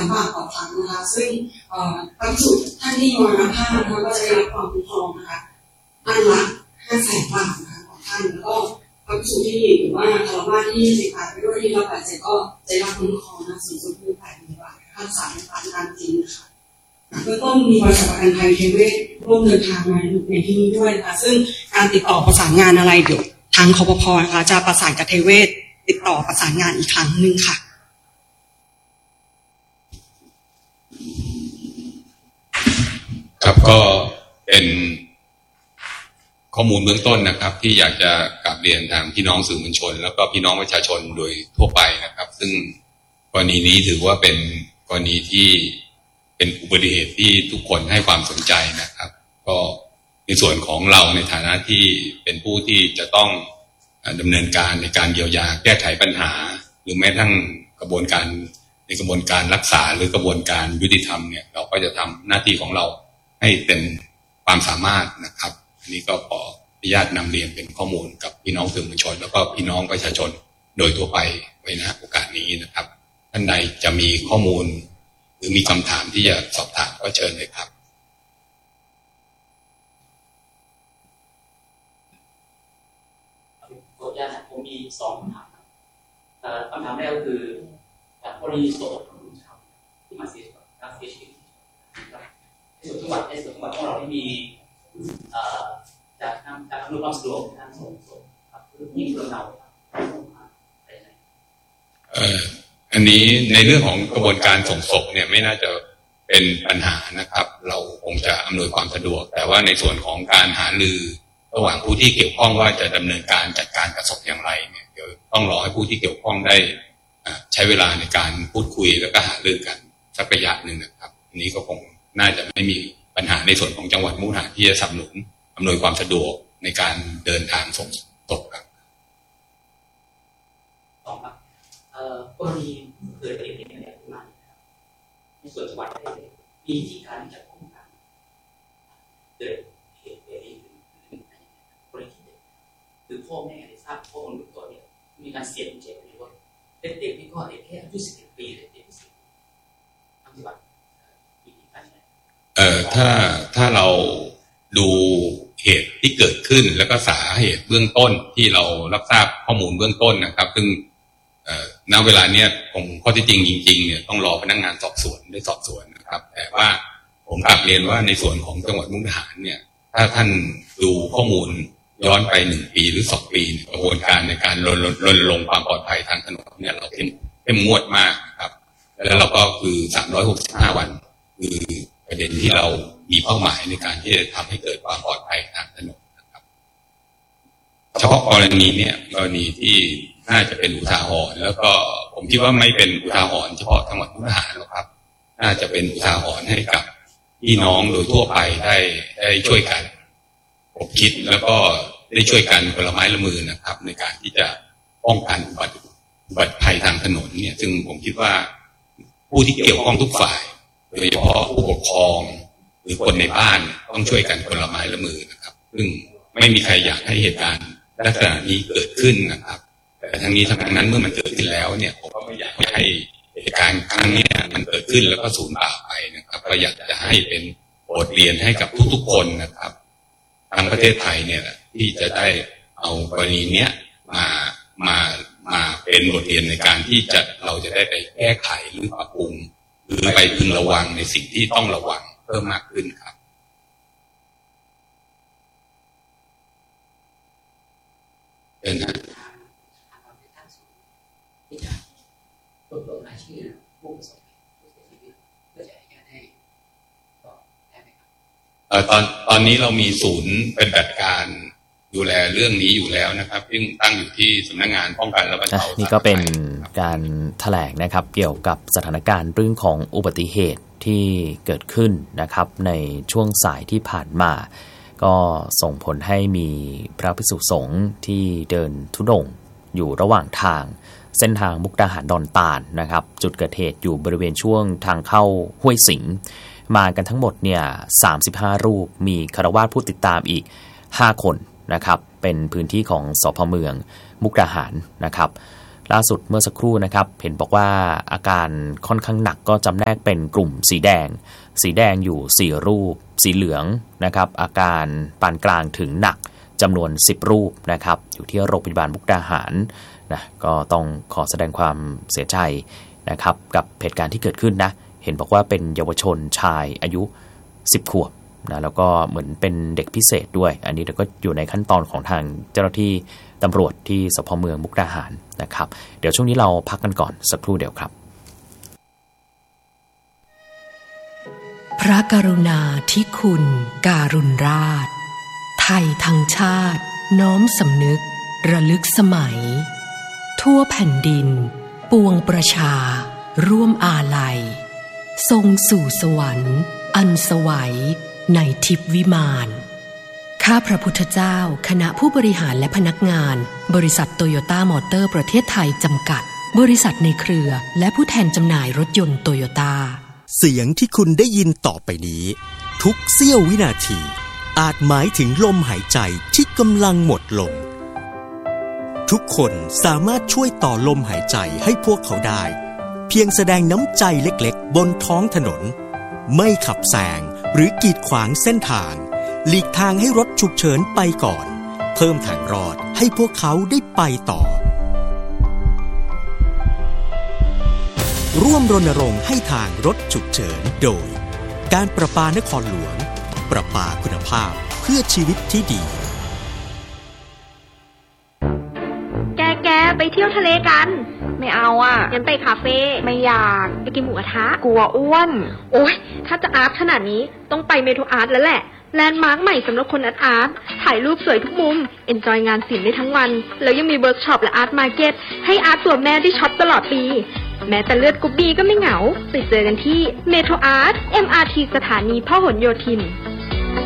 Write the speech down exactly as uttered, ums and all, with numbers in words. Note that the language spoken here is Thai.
บาทต่อครั้งนะคะซึ่งบรรจุท่านที่มรณภาพนะคะก็จะได้รับความคุ้มครองนะคะอันละห้าแสนบาทนะคะต่อท่านแล้วก็บรรจุที่หรือว่าคารวะที่เสียหายไปด้วยที่รับบาดเจ็บก็จะได้รับคุ้มครองนะสูงสุดคือแปดหมื่นบาทค่ารักษาในการการจริงนะคะเบื้องต้นมีบริษัทประกันภัยเทเวศร่วมเดินทางมาในที่นี้ด้วยนะคะซึ่งการติดต่อประสานงานอะไรเดี๋ยวทางคปภ.นะคะจะประสานกับเทเวศติดต่อประสานงานอีกครั้งหนึ่งค่ะครับก็เป็นข้อมูลเบื้องต้นนะครับที่อยากจะกลับเรียนทางพี่น้องสื่อมวลชนแล้วก็พี่น้องประชาชนโดยทั่วไปนะครับซึ่งกรณีนี้ถือว่าเป็นกรณีที่เป็นอุบัติเหตุที่ทุกคนให้ความสนใจนะครับก็ในส่วนของเราในฐานะที่เป็นผู้ที่จะต้องดำเนินการในการเยียวยาแก้ไขปัญหาหรือแม้ทั้งกระบวนการในกระบวนการรักษาหรือกระบวนการยุติธรรมเนี่ยเราก็จะทำหน้าที่ของเราให้เต็มความสามารถนะครับอันนี้ก็ขออนุญาตนำเรียนเป็นข้อมูลกับพี่น้องสื่อมวลชนแล้วก็พี่น้องประชาชนโดยทั่วไปไว้ณโอกาสนี้นะครับท่านใดจะมีข้อมูลหรือมีคำถามที่จะสอบถามก็เชิญเลยครับขออนุญาตผมมีสองคำถามคำถามแรกก็คือกรณีโสดที่มาเสียการเสียชีวิตในส่วนจังหวัดในส่วนจังหวัดของเราที่มีจากทางจากอำนวยความสะดวกทางส่งส่งครับยิ่งเราเอ่ออันนี้ในเรื่องของกระบวนการส่งศพเนี่ยไม่น่าจะเป็นปัญหานะครับเราคงจะอำนวยความสะดวกแต่ว่าในส่วนของการหารือระหว่างผู้ที่เกี่ยวข้องว่าจะดำเนินการจัดการกับศพอย่างไรเนี่ยเดี๋ยวต้องรอให้ผู้ที่เกี่ยวข้องได้ใช้เวลาในการพูดคุยแล้วก็หารือกันสักระยะหนึ่งนะครับอันนี้ก็คงน่าจะไม่มีปัญหาในส่วนของจังหวัดมุกดาหารที่จะสนับสนุนอำนวยความสะดวกในการเดินทางส่งศพครับสองครับกรณีเกิดเหตุในในมาในส่วนจังหวัดมีวิธีการจัดป้องกันเกิดเหตุแบบนี้ขึ้นกรณีที่คือพ่อแม่ได้ทราบข้อมูลตัวนี้มีการเสียเจ็บหรือว่าเด็กๆนี่ก็เด็กแค่อายุสิบเอ็ดปีเด็กๆสิบทางจังหวัดมีวิธีการเอ่อถ้าถ้าเราดูเหตุที่เกิดขึ้นแล้วก็สาเหตุเบื้องต้นที่เรารับทราบข้อมูลเบื้องต้นนะครับซึ่งณเวลาเนี้ยผมข้อที่จริงจริงๆเนี่ยต้องรอพนักงานสอบสวนได้สอบสวนนะครับแต่ว่าผมกลับเรียนว่าในส่วนของจังหวัดมุกดาหารเนี่ยถ้าท่านดูข้อมูลย้อนไปหนึ่งปีหรือสองปีกระบวนการในการรณรงค์ความปลอดภัยทางถนนเนี่ยเราเข้มเข้มงวดมากครับแล้วเราก็คือสามร้อยหกสิบห้าวันคือประเด็นที่เรามีเป้าหมายในการที่จะทำให้เกิดความปลอดภัยทางถนนนะครับเฉพาะกรณีเนี่ยกรณีที่น่าจะเป็นอุทาหรณ์แล้วก็ผมคิดว่าไม่เป็นอุทาหรณ์เฉพาะจังหวัดมุกดาหารหรอกครับน่าจะเป็นอุทาหรณ์ให้กับพี่น้องโดยทั่วไปได้ได้ช่วยกันผมคิดแล้วก็ได้ช่วยกันคนละไม้ละมือนะครับในการที่จะป้องกันอุบัติอุบัติภัยทางถนนเนี่ยซึ่งผมคิดว่าผู้ที่เกี่ยวข้องทุกฝ่ายโดยเฉพาะผู้ปกครองหรือคนในบ้านต้องช่วยกันคนละไม้ละมือนะครับซึ่งไม่มีใครอยากให้เหตุการณ์ลักษณะนี้เกิดขึ้นนะครับแต่ทั้งนี้ทั้งนั้นเมื่อมันเกิดขึ้นแล้วเนี่ยผมก็ไม่อยากให้เหตุการณ์ครั้งนี้มันเกิดขึ้นแล้วก็สูญเปล่าไปนะครับก็อยากจะให้เป็นบทเรียนให้กับทุกๆคนนะครับทั้งประเทศไทยเนี่ยที่จะได้เอากรณีเนี้ยมามามาเป็นบทเรียนในการที่จะเราจะได้ไปแก้ไขหรือปรับปรุงหรือไปพึงระวังในสิ่งที่ต้องระวังเพิ่มมากขึ้นครับเดินนะรวบรวมรายชื่อผู้ประสบผู้เสียชีวิตเพื่อจะให้การให้ต่อได้ไหมครับเอ่อตอนตอนนี้เรามีศูนย์เป็นแบบการดูแลเรื่องนี้อยู่แล้วนะครับซึ่งตั้งอยู่ที่สำนักงานป้องกันและบรรเทานี่ก็เป็นการแถลงนะครับเกี่ยวกับสถานการณ์เรื่องของอุบัติเหตุที่เกิดขึ้นนะครับในช่วงสายที่ผ่านมาก็ส่งผลให้มีพระภิกษุสงฆ์ที่เดินธุดงค์อยู่ระหว่างทางเส้นทางมุกดาหารดอนตาลนะครับจุดเกิดเหตุอยู่บริเวณช่วงทางเข้าห้วยสิงห์มากันทั้งหมดเนี่ยสามสิบห้ารูปมีฆราวาสผู้ติดตามอีกห้าคนนะครับเป็นพื้นที่ของสภ.เมืองมุกดาหารนะครับล่าสุดเมื่อสักครู่นะครับเห็นบอกว่าอาการค่อนข้างหนักก็จำแนกเป็นกลุ่มสีแดงสีแดงอยู่สี่รูปสีเหลืองนะครับอาการปานกลางถึงหนักจำนวนสิบรูปนะครับอยู่ที่โรงพยาบาลมุกดาหารนะก็ต้องขอแสดงความเสียใจนะครับกับเหตุการณ์ที่เกิดขึ้นนะเห็นบอกว่าเป็นเยาวชนชายอายุสิบขวบนะแล้วก็เหมือนเป็นเด็กพิเศษด้วยอันนี้เดี๋ยวก็อยู่ในขั้นตอนของทางเจ้าหน้าที่ตำรวจที่สภ.เมืองมุกดาหารนะครับเดี๋ยวช่วงนี้เราพักกันก่อนสักครู่เดียวครับพระกรุณาธิคุณการุณราชไทยทั้งชาติน้อมสำนึกระลึกสมัยทั่วแผ่นดินปวงประชาร่วมอาลัยทรงสู่สวรรค์อันสวัยในทิพวิมานข้าพระพุทธเจ้าคณะผู้บริหารและพนักงานบริษัทโตโยต้ามอเตอร์ประเทศไทยจำกัดบริษัทในเครือและผู้แทนจำหน่ายรถยนต์โตโยต้าเสียงที่คุณได้ยินต่อไปนี้ทุกเสี้ยววินาทีอาจหมายถึงลมหายใจที่กำลังหมดลงทุกคนสามารถช่วยต่อลมหายใจให้พวกเขาได้เพียงแสดงน้ำใจเล็กๆบนท้องถนนไม่ขับแซงหรือกีดขวางเส้นทางหลีกทางให้รถฉุกเฉินไปก่อนเพิ่มทางรอดให้พวกเขาได้ไปต่อร่วมรณรงค์ให้ทางรถฉุกเฉินโดยการประปานครหลวงประปาคุณภาพเพื่อชีวิตที่ดีแกแกไปเที่ยวทะเลกันไม่เอาอ่ะงั้นไปคาเฟ่ไม่อยากไปกินหมูกระทะกลัวอ้วนโอ๊ยถ้าจะอาร์ตขนาดนี้ต้องไปเมโทรอาร์ตแล้วแหละแลนด์มาร์คใหม่สำหรับคนอาร์ตอาร์ตถ่ายรูปสวยทุกมุมเอนจอยงานศิลป์ได้ทั้งวันแล้วยังมีเวิร์กช็อปและอาร์ตมาร์เก็ตให้อาร์ตตัวแม่ได้ช็อปตลอดปีแม้แต่เลือดกรุ๊ปบีก็ไม่เหงาไปเจอกันที่เมโทรอาร์ต เอ็ม อาร์ ที สถานีพหลโยธิน